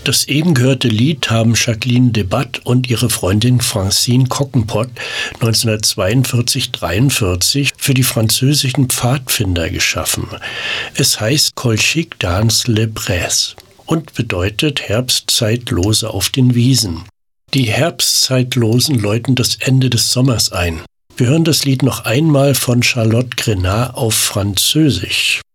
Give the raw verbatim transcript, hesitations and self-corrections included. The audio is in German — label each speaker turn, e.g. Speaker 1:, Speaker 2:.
Speaker 1: Das eben gehörte Lied haben Jacqueline Debat und ihre Freundin Francine Cockenpot neunzehnhundertzweiundvierzig dreiundvierzig für die französischen Pfadfinder geschaffen. Es heißt Colchique dans les Prés und bedeutet Herbstzeitlose auf den Wiesen. Die Herbstzeitlosen läuten das Ende des Sommers ein. Wir hören das Lied noch einmal von Charlotte Grenat auf Französisch.